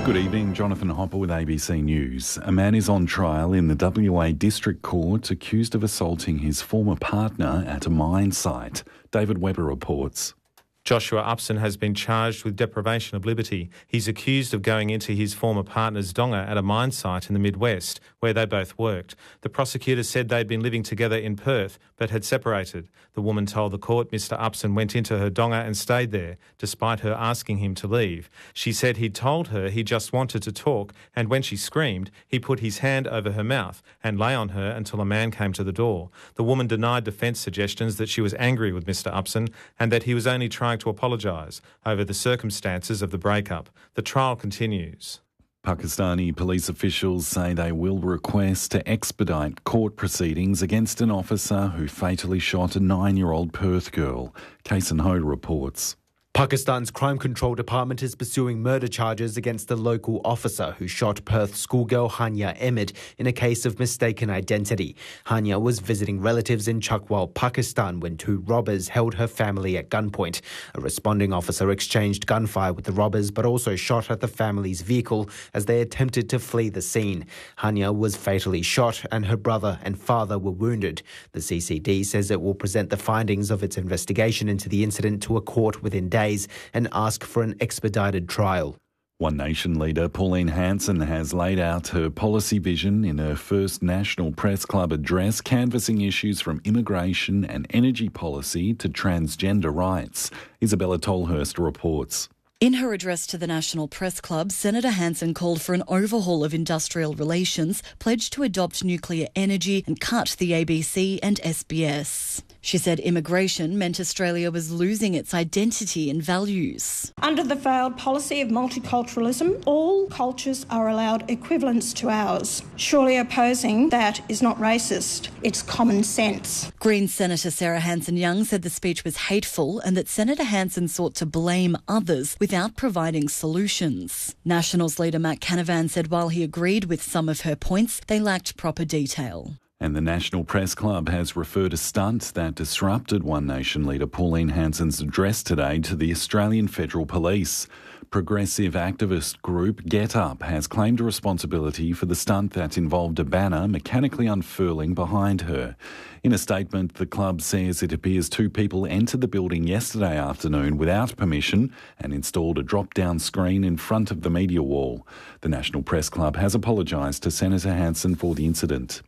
Good evening, Jonathan Hopper with ABC News. A man is on trial in the WA District Court accused of assaulting his former partner at a mine site. David Webber reports. Joshua Upson has been charged with deprivation of liberty. He's accused of going into his former partner's donga at a mine site in the Midwest, where they both worked. The prosecutor said they'd been living together in Perth, but had separated. The woman told the court Mr Upson went into her donga and stayed there, despite her asking him to leave. She said he'd told her he just wanted to talk, and when she screamed, he put his hand over her mouth and lay on her until a man came to the door. The woman denied defence suggestions that she was angry with Mr Upson and that he was only trying to apologise over the circumstances of the breakup. The trial continues. Pakistani police officials say they will request to expedite court proceedings against an officer who fatally shot a 9-year-old Perth girl. Kason Ho reports. Pakistan's Crime Control Department is pursuing murder charges against the local officer who shot Perth schoolgirl Hania Ahmed in a case of mistaken identity. Hania was visiting relatives in Chakwal, Pakistan, when two robbers held her family at gunpoint. A responding officer exchanged gunfire with the robbers but also shot at the family's vehicle as they attempted to flee the scene. Hania was fatally shot and her brother and father were wounded. The CCD says it will present the findings of its investigation into the incident to a court within days and ask for an expedited trial. One Nation leader Pauline Hanson has laid out her policy vision in her first National Press Club address, canvassing issues from immigration and energy policy to transgender rights. Isabella Tolhurst reports. In her address to the National Press Club, Senator Hanson called for an overhaul of industrial relations, pledged to adopt nuclear energy and cut the ABC and SBS. She said immigration meant Australia was losing its identity and values. Under the failed policy of multiculturalism, all cultures are allowed equivalence to ours. Surely opposing that is not racist, it's common sense. Greens Senator Sarah Hanson-Young said the speech was hateful and that Senator Hanson sought to blame others without providing solutions. Nationals leader Matt Canavan said while he agreed with some of her points, they lacked proper detail. And the National Press Club has referred a stunt that disrupted One Nation leader Pauline Hanson's address today to the Australian Federal Police. Progressive activist group Get Up has claimed responsibility for the stunt that involved a banner mechanically unfurling behind her. In a statement, the club says it appears two people entered the building yesterday afternoon without permission and installed a drop-down screen in front of the media wall. The National Press Club has apologised to Senator Hanson for the incident.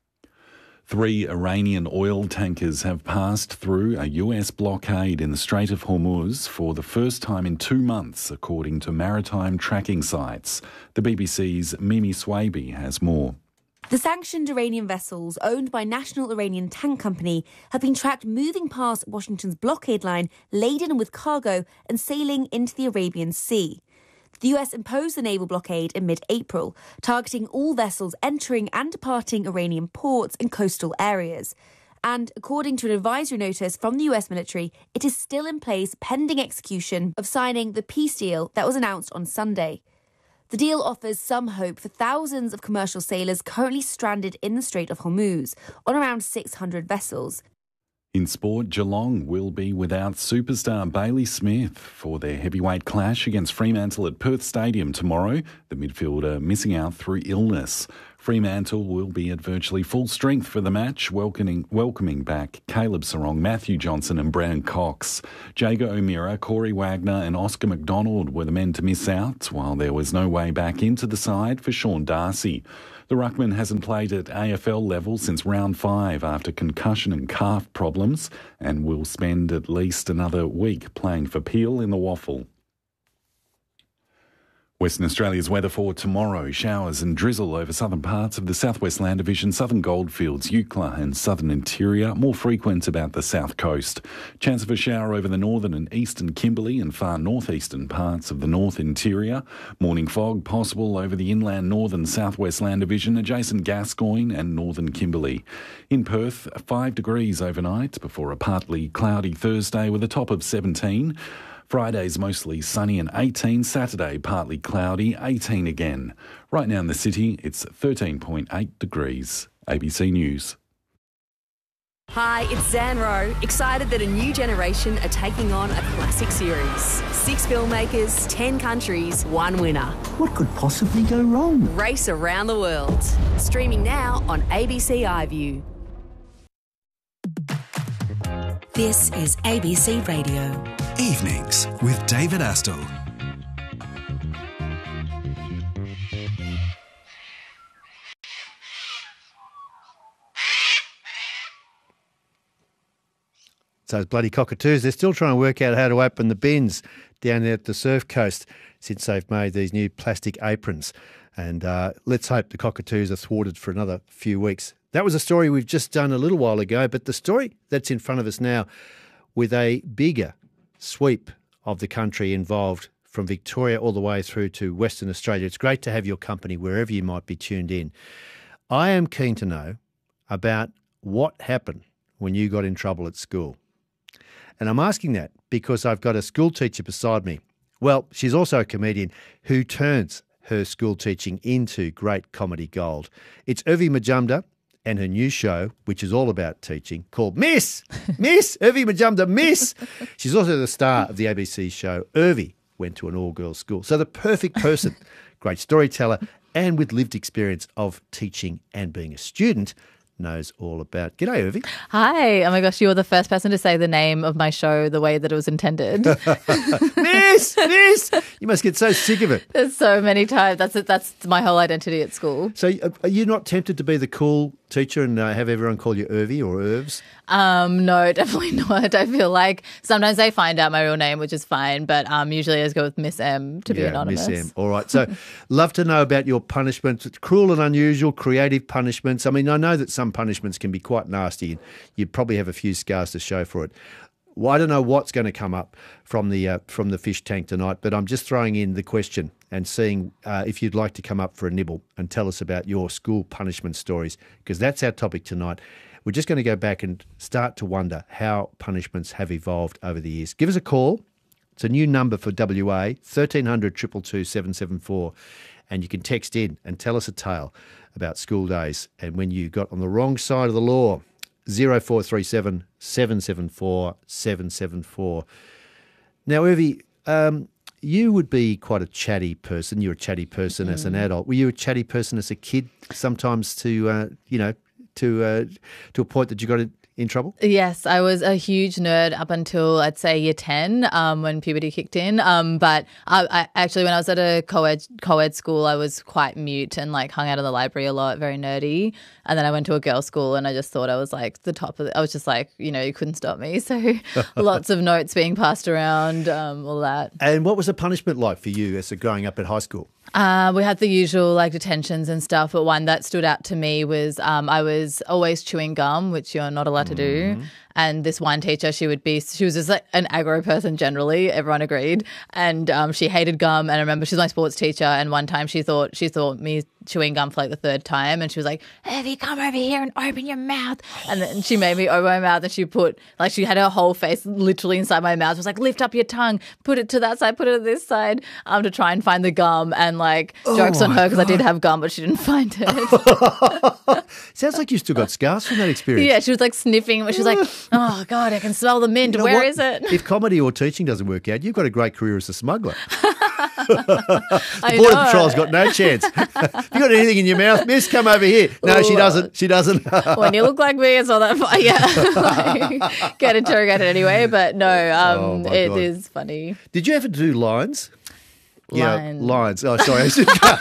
3 Iranian oil tankers have passed through a US blockade in the Strait of Hormuz for the first time in 2 months, according to maritime tracking sites. The BBC's Mimi Swaby has more. The sanctioned Iranian vessels owned by National Iranian Tank Company have been tracked moving past Washington's blockade line laden with cargo and sailing into the Arabian Sea. The US imposed the naval blockade in mid-April, targeting all vessels entering and departing Iranian ports and coastal areas. And according to an advisory notice from the US military, it is still in place pending execution of signing the peace deal that was announced on Sunday. The deal offers some hope for thousands of commercial sailors currently stranded in the Strait of Hormuz on around 600 vessels. In sport, Geelong will be without superstar Bailey Smith for their heavyweight clash against Fremantle at Perth Stadium tomorrow, the midfielder missing out through illness. Fremantle will be at virtually full strength for the match, welcoming back Caleb Sarong, Matthew Johnson and Brandon Cox. Jago O'Meara, Corey Wagner and Oscar McDonald were the men to miss out, while there was no way back into the side for Sean Darcy. The ruckman hasn't played at AFL level since round 5 after concussion and calf problems and will spend at least another week playing for Peel in the Waffle. Western Australia's weather for tomorrow. Showers and drizzle over southern parts of the Southwest Land Division, southern Goldfields, Eucla and southern interior. More frequent about the south coast. Chance of a shower over the northern and eastern Kimberley and far northeastern parts of the north interior. Morning fog possible over the inland northern Southwest Land Division, adjacent Gascoyne and northern Kimberley. In Perth, 5 degrees overnight before a partly cloudy Thursday with a top of 17. Friday's mostly sunny and 18. Saturday, partly cloudy, 18 again. Right now in the city, it's 13.8 degrees. ABC News. Hi, it's Zanro. Excited that a new generation are taking on a classic series. 6 filmmakers, 10 countries, 1 winner. What could possibly go wrong? Race around the world. Streaming now on ABC iView. This is ABC Radio. Evenings with David Astle. So those bloody cockatoos, they're still trying to work out how to open the bins down there at the Surf Coast since they've made these new plastic aprons. And let's hope the cockatoos are thwarted for another few weeks. That was a story we've just done a little while ago, but the story that's in front of us now with a bigger sweep of the country involved from Victoria all the way through to Western Australia. It's great to have your company wherever you might be tuned in. I am keen to know about what happened when you got in trouble at school. And I'm asking that because I've got a school teacher beside me. Well, she's also a comedian who turns her school teaching into great comedy gold. It's Urvi Majumdar and her new show, which is all about teaching, called Miss Urvi Majumdar, Miss. She's also the star of the ABC show. Urvi went to an all-girls school. So the perfect person, great storyteller, and with lived experience of teaching and being a student, knows all about. G'day, Urvi. Hi. Oh my gosh, you were the first person to say the name of my show the way that it was intended. Miss! You must get so sick of it. There's so many times. That's my whole identity at school. So are you not tempted to be the cool teacher and have everyone call you Urvi or Irvs? No, definitely not. I feel like sometimes they find out my real name, which is fine, but usually I just go with Miss M to be anonymous. Miss M. All right. So love to know about your punishments. Cruel and unusual, creative punishments. I mean, I know that some punishments can be quite nasty and you probably have a few scars to show for it. Well, I don't know what's going to come up from the fish tank tonight, but I'm just throwing in the question and seeing if you'd like to come up for a nibble and tell us about your school punishment stories, because that's our topic tonight. We're just going to go back and start to wonder how punishments have evolved over the years. Give us a call. It's a new number for WA, 1300 222 774, and you can text in and tell us a tale about school days and when you got on the wrong side of the law. 0437 774 774. Now, Urvi, you would be quite a chatty person. You're a chatty person as an adult. Were you a chatty person as a kid sometimes to a point that you got in trouble? Yes, I was a huge nerd up until I'd say year 10 when puberty kicked in. But I actually, when I was at a co-ed school, I was quite mute and like hung out in the library a lot, very nerdy. And then I went to a girls' school and I just thought I was like the top of it. I was just like, you couldn't stop me. So lots of notes being passed around, all that. And what was the punishment like for you as growing up at high school? We had the usual like detentions and stuff, but one that stood out to me was I was always chewing gum, which you're not allowed to do. And this one teacher, she was just like an aggro person generally, everyone agreed. And she hated gum. And I remember she's my sports teacher. And one time she thought me chewing gum for like the third time. And she was like, Evie, come over here and open your mouth. And then she made me open my mouth and she had her whole face literally inside my mouth. She was like, lift up your tongue, put it to that side, put it to this side to try and find the gum. And like jokes on her because I did have gum, but she didn't find it. Sounds like you still got scars from that experience. Yeah, she was like sniffing. She was like, oh, God, I can smell the mint. Where is it? If comedy or teaching doesn't work out, you've got a great career as a smuggler. The Border Patrol's got no chance. Have you got anything in your mouth, miss? Come over here. No, she doesn't. She doesn't. When you look like me, it's not that fun. Yeah. Get interrogated anyway, but no, it is funny. Did you ever do lines? Lines. Yeah, lines. Oh, sorry.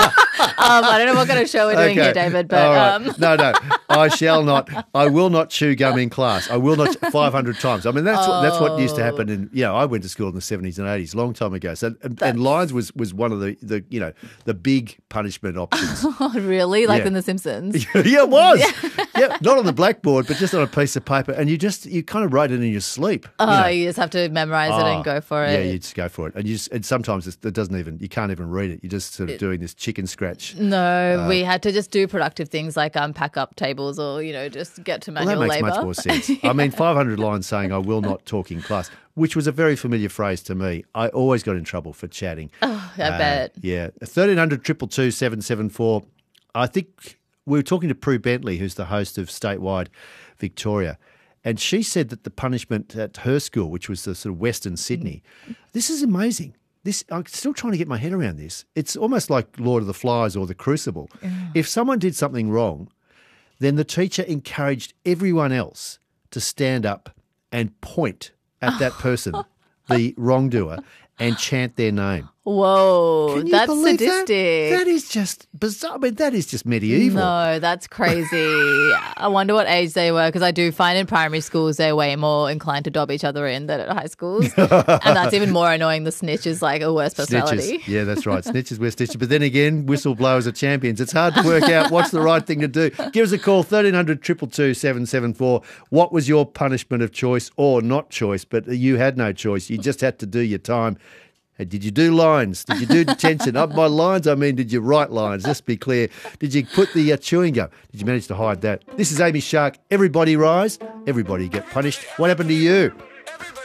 I don't know what kind of show we're doing here, David, but right. No, I shall not. I will not chew gum in class. I will not 500 times. I mean, that's what used to happen. And I went to school in the 70s and 80s, long time ago. So and lines was one of the big punishment options. Oh, really? Like in The Simpsons? Yeah, it was. Yeah, not on the blackboard, but just on a piece of paper, and you kind of write it in your sleep. You just have to memorize it and go for it. Yeah, you just go for it, and sometimes it doesn't even. You can't even read it. You're just sort of doing this chicken scratch. No, we had to just do productive things like pack up tables or, just get to manual labour. That makes much more sense. I mean, 500 lines saying I will not talk in class, which was a very familiar phrase to me. I always got in trouble for chatting. Oh, I bet. Yeah. 1300 222 774. I think we were talking to Prue Bentley, who's the host of Statewide Victoria, And she said that the punishment at her school, which was the sort of Western Sydney, this is amazing. I'm still trying to get my head around this. It's almost like Lord of the Flies or The Crucible. Yeah. If someone did something wrong, then the teacher encouraged everyone else to stand up and point at that person, the wrongdoer, and chant their name. Whoa, that's sadistic. That is just bizarre. I mean, that is just medieval. No, that's crazy. I wonder what age they were, because I do find in primary schools they're way more inclined to dob each other in than at high schools. And that's even more annoying. The snitch is like a worse personality. Snitches. Yeah, that's right. Snitches were stitches. But then again, whistleblowers are champions. It's hard to work out what's the right thing to do. Give us a call, 1300 222 774. What was your punishment of choice or not choice? But you had no choice. You just had to do your time. Did you do lines? Did you do detention? By lines, I mean, did you write lines? Let's be clear. Did you put the chewing gum? Did you manage to hide that? This is Amy Shark. Everybody rise. Everybody get punished. What happened to you?